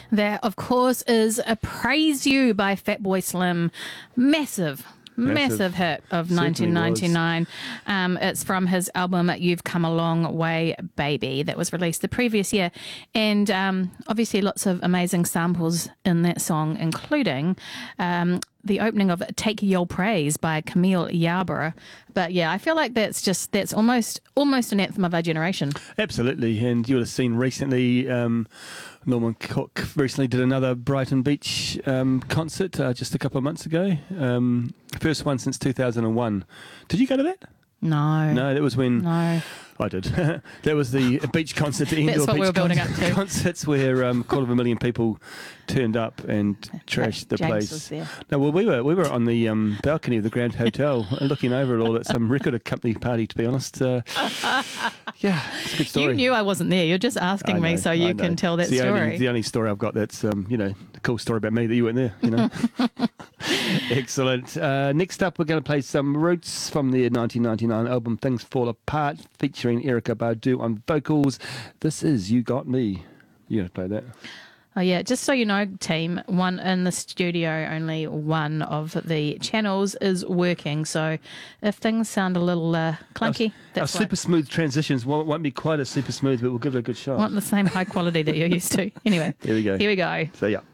That, of course, is Praise You by Fatboy Slim. Massive hit of Certainly 1999. It's from his album You've Come a Long Way, Baby, that was released the previous year. And obviously lots of amazing samples in that song, including the opening of Take Your Praise by Camille Yarborough. But yeah, I feel like that's almost an anthem of our generation. Absolutely, and you would have seen recently Norman Cook recently did another Brighton Beach concert just a couple of months ago. First one since 2001. Did you go to that? No, that was when... No. I did. That was the beach concert, the indoor That's what beach we were building up to. concerts where a quarter of a million people turned up and trashed the James place. was there. No, well, we were on the balcony of the Grand Hotel looking over it all at some record company party, to be honest. Yeah, it's a good story. You knew I wasn't there. You're just asking me so you can tell that it's story. The only story I've got that's, a cool story about me that you weren't there, Excellent. Next up, we're going to play some Roots from their 1999 album Things Fall Apart, featuring Erykah Badu on vocals. This is You Got Me. You're going to play that? Oh yeah, just so you know, team, one in the studio, only one of the channels is working. So if things sound a little clunky, that's our super smooth transitions won't be quite as super smooth, but we'll give it a good shot. Want the same high quality that you're used to. Anyway, Here we go. Here we go. So yeah.